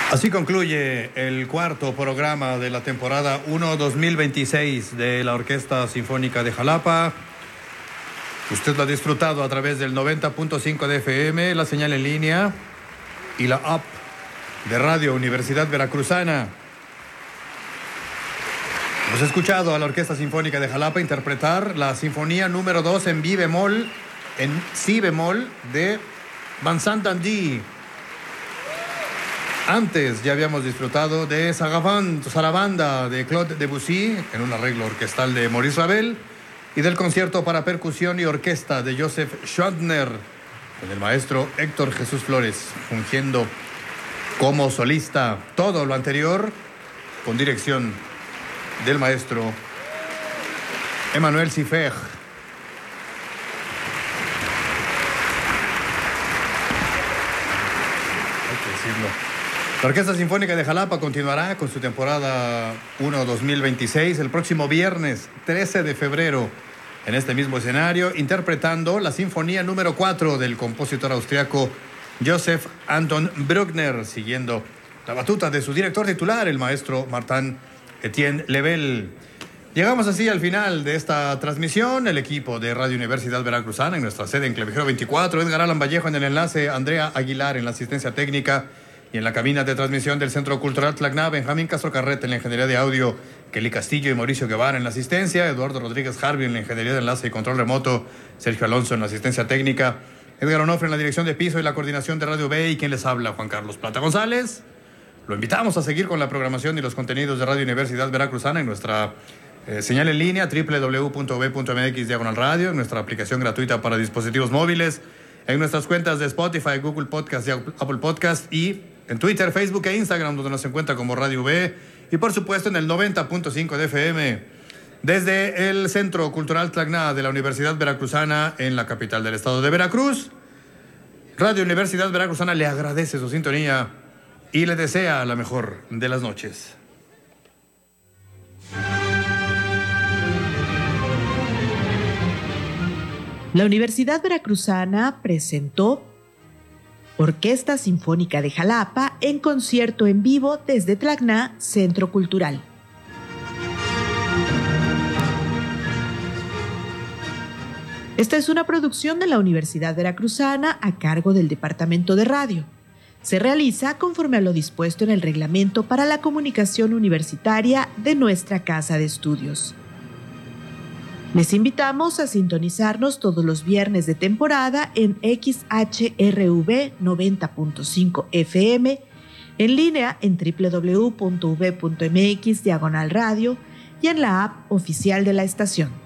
Así concluye el cuarto programa de la temporada 1 2026 de la Orquesta Sinfónica de Jalapa. Usted lo ha disfrutado a través del 90.5 de FM, la señal en línea y la app de Radio Universidad Veracruzana. Hemos escuchado a la Orquesta Sinfónica de Jalapa interpretar la Sinfonía número 2 en si bemol de Vincent Dandy. Antes ya habíamos disfrutado de Sarabanda de Claude Debussy en un arreglo orquestal de Maurice Ravel y del concierto para percusión y orquesta de Joseph Schwantner con el maestro Héctor Jesús Flores fungiendo como solista. Todo lo anterior con dirección del maestro Emmanuel Siffert. Hay que decirlo. La Orquesta Sinfónica de Jalapa continuará con su temporada 1 2026 el próximo viernes 13 de febrero en este mismo escenario, interpretando la Sinfonía número 4 del compositor austriaco Joseph Anton Bruckner, siguiendo la batuta de su director titular, el maestro Martin Etienne Lebel. Llegamos así al final de esta transmisión. El equipo de Radio Universidad Veracruzana en nuestra sede en Clavijero 24, Edgar Alan Vallejo en el enlace, Andrea Aguilar en la asistencia técnica y en la cabina de transmisión del Centro Cultural Tlacna, Benjamín Castro Carrete en la ingeniería de audio, Kelly Castillo y Mauricio Guevara en la asistencia, Eduardo Rodríguez Harvey en la ingeniería de enlace y control remoto, Sergio Alonso en la asistencia técnica, Edgar Onofre en la dirección de piso y la coordinación de Radio B, y quien les habla, Juan Carlos Plata González. Lo invitamos a seguir con la programación y los contenidos de Radio Universidad Veracruzana en nuestra señal en línea www.b.mx/radio, en nuestra aplicación gratuita para dispositivos móviles, en nuestras cuentas de Spotify, Google Podcast y Apple Podcast, y en Twitter, Facebook e Instagram, donde nos encuentra como Radio B, y por supuesto en el 90.5 de FM. Desde el Centro Cultural Tlacna de la Universidad Veracruzana en la capital del estado de Veracruz, Radio Universidad Veracruzana le agradece su sintonía y le desea la mejor de las noches. La Universidad Veracruzana presentó Orquesta Sinfónica de Jalapa en concierto en vivo desde Tlacna, Centro Cultural. Esta es una producción de la Universidad Veracruzana a cargo del Departamento de Radio. Se realiza conforme a lo dispuesto en el Reglamento para la Comunicación Universitaria de nuestra Casa de Estudios. Les invitamos a sintonizarnos todos los viernes de temporada en XHRV 90.5 FM, en línea en www.v.mx/radio y en la app oficial de la estación.